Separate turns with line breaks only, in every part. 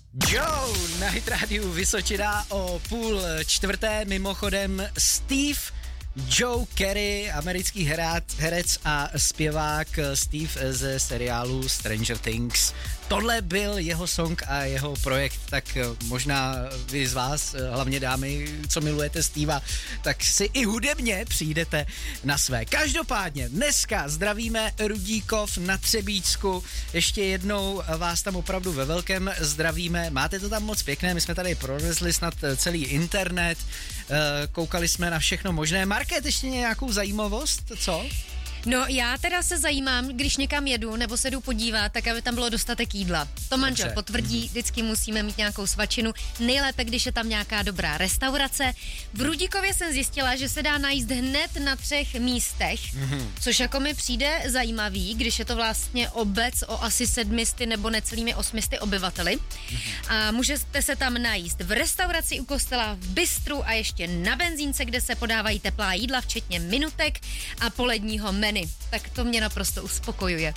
Joe na Hit Radio Vysočina o 3:30, mimochodem Steve Joe Carey, americký herec a zpěvák Steve ze seriálu Stranger Things. Tohle byl jeho song a jeho projekt, tak možná vy z vás, hlavně dámy, co milujete Steva, tak si i hudebně přijdete na své. Každopádně dneska zdravíme Rudíkov na Třebíčsku. Ještě jednou vás tam opravdu ve velkém zdravíme. Máte to tam moc pěkné, my jsme tady prolezli snad celý internet, koukali jsme na všechno možné. Market, ještě nějakou zajímavost, co?
No já teda se zajímám, když někam jedu nebo se jdu podívat, tak aby tam bylo dostatek jídla. To manžel potvrdí, vždycky musíme mít nějakou svačinu, nejlépe, když je tam nějaká dobrá restaurace. V Rudíkově jsem zjistila, že se dá najíst hned na 3 místech, což jako mi přijde zajímavý, když je to vlastně obec o asi 700 nebo necelými 800 obyvateli. A můžete se tam najíst v restauraci u kostela, v bistru a ještě na benzínce, kde se podávají teplá jídla, včetně minutek a poledního menu. Tak to mě naprosto uspokojuje.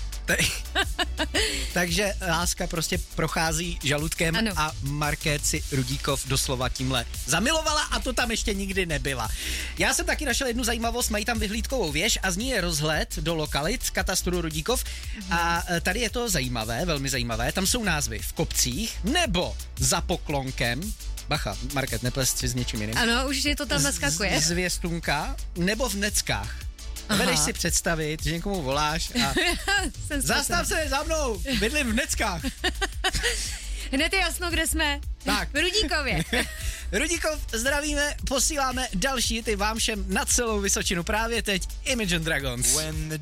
Takže láska prostě prochází žaludkem, ano. A Markéta si Rudíkov doslova tímhle zamilovala a to tam ještě nikdy nebyla. Já jsem taky našel jednu zajímavost, mají tam vyhlídkovou věž a z ní je rozhled do lokalit katastru Rudíkov a tady je to zajímavé, velmi zajímavé, tam jsou názvy v kopcích nebo za Poklonkem. Bacha, Market, neples si s něčím jiným.
Ano, už je to tam naskakuje.
Zvěstunka nebo v Neckách. Vedeš si představit, že někomu voláš a zastav se za mnou, bydlím v Neckách.
Hned je jasno, kde jsme.
Tak.
V Rudíkově.
Rudíkov zdravíme, posíláme další ty vám všem na celou Vysočinu právě teď Imagine Dragons.